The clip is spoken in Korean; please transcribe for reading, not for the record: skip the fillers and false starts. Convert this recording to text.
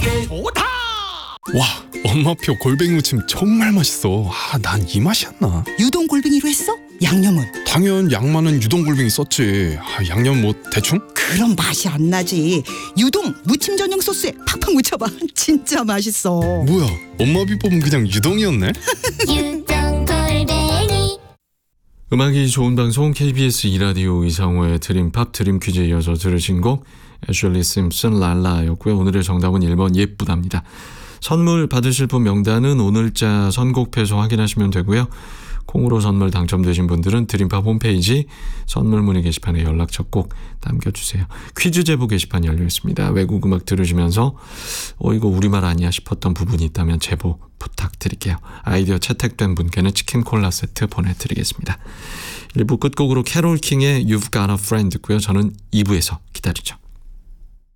좋다. 와, 엄마표 골뱅이 무침 정말 맛있어. 난 이 맛이 안 나. 유동 골뱅이로 했어? 양념은? 당연 양 많은 유동 골뱅이 썼지. 양념 뭐 대충? 그럼 맛이 안 나지. 유동 무침 전용 소스에 팍팍 묻혀봐. 진짜 맛있어. 뭐야, 엄마 비법은 그냥 유동이었네? 유동 골뱅이. 음악이 좋은 방송 KBS 2라디오 이상호의 드림팝 드림 퀴즈에 이어서 들으신 곡 애슐리 심슨 랄라였고요. 오늘의 정답은 1번 예쁘답니다. 선물 받으실 분 명단은 오늘자 선곡표에서 확인하시면 되고요. 콩으로 선물 당첨되신 분들은 드림팝 홈페이지 선물 문의 게시판에 연락처 꼭 남겨주세요. 퀴즈 제보 게시판 열려 있습니다. 외국 음악 들으시면서 이거 우리말 아니야 싶었던 부분이 있다면 제보 부탁드릴게요. 아이디어 채택된 분께는 치킨 콜라 세트 보내드리겠습니다. 1부 끝곡으로 캐롤 킹의 You've Got a Friend 듣고요. 저는 2부에서 기다리죠.